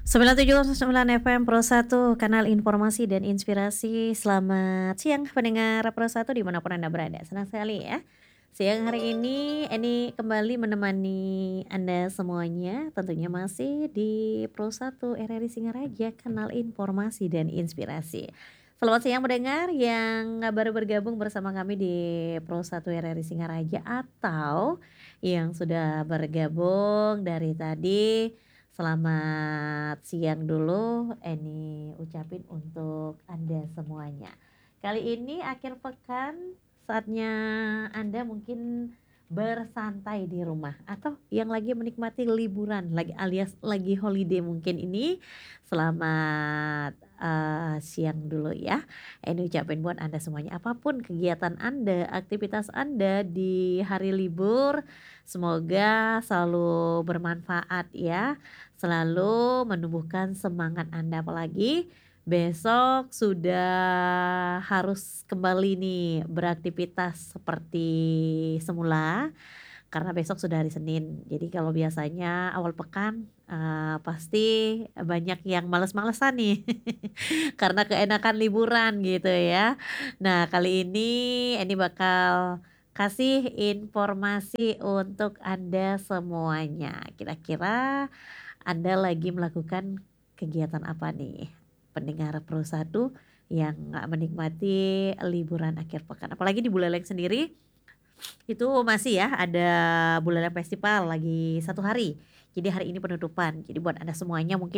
97,9 FM Pro 1, kanal informasi dan inspirasi. Selamat siang pendengar Pro 1 dimanapun Anda berada. Senang sekali ya. Siang hari ini kembali menemani Anda semuanya. Tentunya masih di Pro 1 RRI Singaraja, kanal informasi dan inspirasi. Selamat siang pendengar yang baru bergabung bersama kami di Pro 1 RRI Singaraja atau yang sudah bergabung dari tadi. Selamat siang dulu, Eni ucapin untuk Anda semuanya. Kali ini akhir pekan, saatnya Anda mungkin bersantai di rumah atau yang lagi menikmati liburan, lagi alias lagi holiday mungkin ini. Selamat siang dulu ya. Eni ucapin buat Anda semuanya, apapun kegiatan Anda, aktivitas Anda di hari libur, semoga selalu bermanfaat ya. Selalu menumbuhkan semangat Anda, apalagi besok sudah harus kembali nih beraktivitas seperti semula, karena besok sudah hari Senin. Jadi kalau biasanya awal pekan, pasti banyak yang males-malesan nih karena keenakan liburan gitu ya. Nah kali ini bakal kasih informasi untuk Anda semuanya. Kira-kira Anda lagi melakukan kegiatan apa nih? Pendengar Pro 1 yang menikmati liburan akhir pekan. Apalagi di Buleleng sendiri itu masih ya ada Buleleng Festival lagi 1 hari. Jadi hari ini penutupan. Jadi buat Anda semuanya mungkin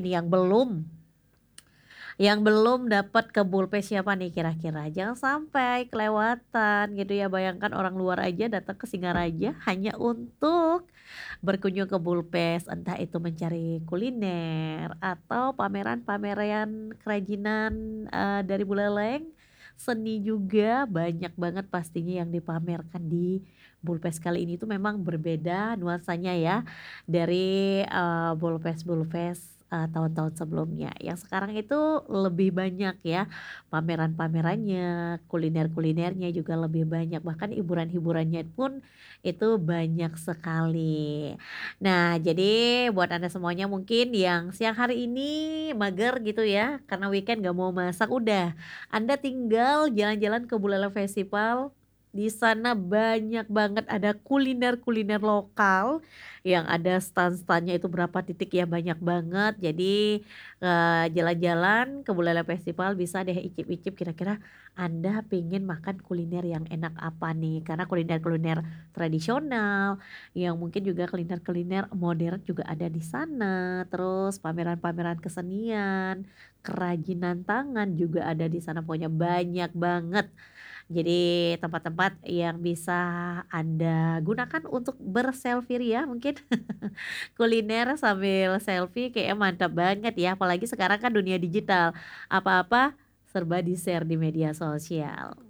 yang belum dapat ke Bulpes siapa nih kira-kira? Jangan sampai kelewatan gitu ya. Bayangkan orang luar aja datang ke Singaraja hanya untuk berkunjung ke Bulpes, entah itu mencari kuliner atau pameran-pameran kerajinan, dari Buleleng. Seni juga banyak banget pastinya yang dipamerkan di Bulpes kali ini tuh memang berbeda nuansanya ya dari, Bulpes-Bulpes, tahun-tahun sebelumnya. Yang sekarang itu lebih banyak ya pameran-pamerannya, kuliner-kulinernya juga lebih banyak, bahkan hiburan-hiburannya pun itu banyak sekali. Nah, jadi buat Anda semuanya mungkin yang siang hari ini mager gitu ya, karena weekend gak mau masak, udah Anda tinggal jalan-jalan ke Buleleng Festival. Di sana banyak banget ada kuliner-kuliner lokal yang ada stan-stannya itu berapa titik ya, banyak banget. Jadi, jalan-jalan ke Buleleng Festival bisa deh icip-icip kira-kira Anda pengen makan kuliner yang enak apa nih, karena kuliner-kuliner tradisional, yang mungkin juga kuliner-kuliner modern juga ada di sana, terus pameran-pameran kesenian, kerajinan tangan juga ada di sana, pokoknya banyak banget. Jadi tempat-tempat yang bisa Anda gunakan untuk berselfie ria mungkin, kuliner sambil selfie kayaknya mantap banget ya, apalagi sekarang kan dunia digital, apa-apa serba di-share di media sosial.